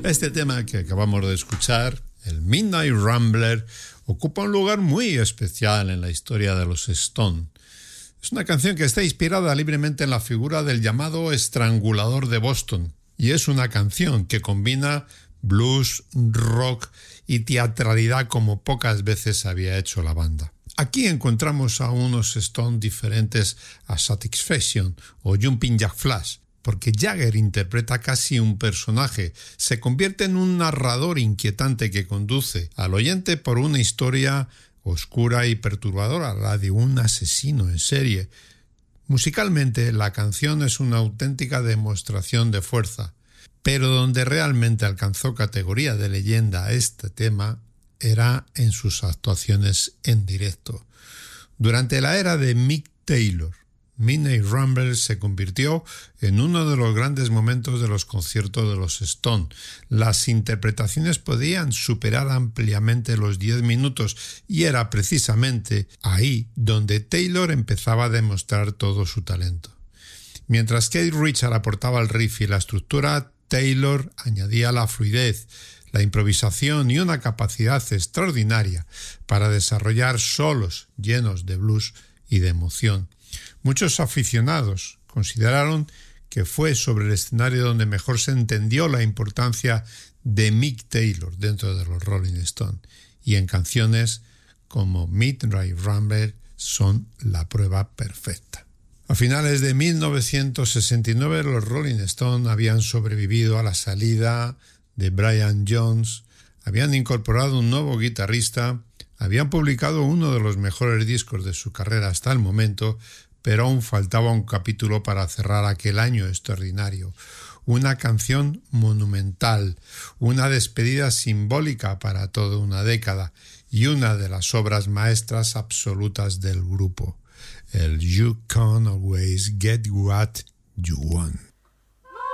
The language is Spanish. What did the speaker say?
Este tema que acabamos de escuchar, el Midnight Rambler, ocupa un lugar muy especial en la historia de los Stones. Es una canción que está inspirada libremente en la figura del llamado Estrangulador de Boston, y es una canción que combina blues, rock y teatralidad como pocas veces había hecho la banda. Aquí encontramos a unos Stones diferentes a Satisfaction o Jumping Jack Flash, porque Jagger interpreta casi un personaje, se convierte en un narrador inquietante que conduce al oyente por una historia oscura y perturbadora, la de un asesino en serie. Musicalmente, la canción es una auténtica demostración de fuerza, pero donde realmente alcanzó categoría de leyenda este tema era en sus actuaciones en directo. Durante la era de Mick Taylor, Midnight Rambler se convirtió en uno de los grandes momentos de los conciertos de los Stones. Las interpretaciones podían superar ampliamente los 10 minutos y era precisamente ahí donde Taylor empezaba a demostrar todo su talento. Mientras Keith Richards aportaba el riff y la estructura, Taylor añadía la fluidez, la improvisación y una capacidad extraordinaria para desarrollar solos llenos de blues y de emoción. Muchos aficionados consideraron que fue sobre el escenario donde mejor se entendió la importancia de Mick Taylor dentro de los Rolling Stones, y en canciones como Midnight Rambler son la prueba perfecta. A finales de 1969 los Rolling Stones habían sobrevivido a la salida de Brian Jones, habían incorporado un nuevo guitarrista, habían publicado uno de los mejores discos de su carrera hasta el momento, pero aún faltaba un capítulo para cerrar aquel año extraordinario. Una canción monumental, una despedida simbólica para toda una década y una de las obras maestras absolutas del grupo. El You Can't Always Get What You Want.